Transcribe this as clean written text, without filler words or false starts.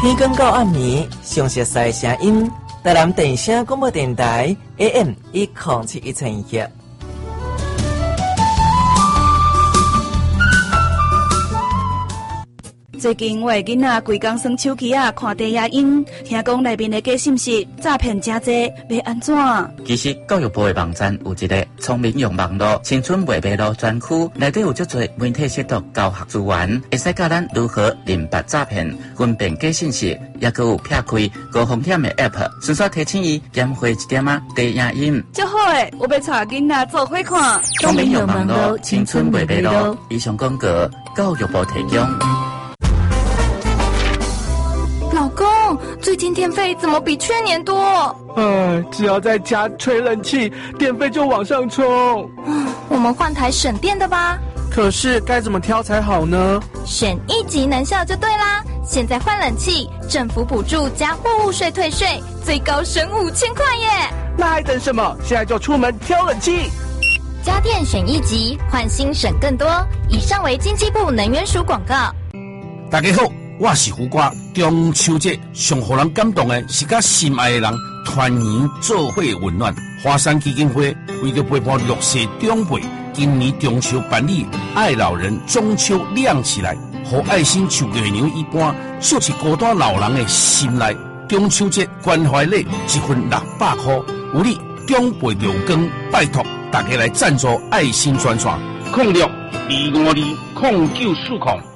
天光到暗暝，详细的声音，台南电声广播电台 AM1071千赫。 最近我的囡仔规工耍手机啊，看低影音，听讲内面的假信息诈骗真多，要安怎？ 其实教育部的网站有一个聪明用网络青春未迷路专区，内底有足多媒体识读教学资源，会使教咱如何认别诈骗、分辨假信息，也佮有撇开高风险的 App， 顺续提醒伊减费一点啊低影音。 就好诶，我要带囡仔做伙看。 聪明用网络青春未迷路，以上广告教育部提供。 老公，最近电费怎么比去年多？ 只要在家吹冷气，电费就往上冲。 我们换台省电的吧。 可是该怎么挑才好呢？ 选1级能效就对啦！现在换冷气，政府补助加货物税退税，最高省5000块耶！ 那还等什么？现在就出门挑冷气。 家电选1级，换新省更多。以上为经济部能源署广告。 大家好。我是胡瓜，中秋节上互人感动的是甲心爱的人团圆做伙温暖。华山基金会为着陪伴弱势长辈，今年中秋办理爱老人中秋亮起来，和爱心像月娘一般，绣起孤单老人的心内。中秋节关怀礼1份600块，有你长辈留光，拜托大家来赞助爱心专线，06252949。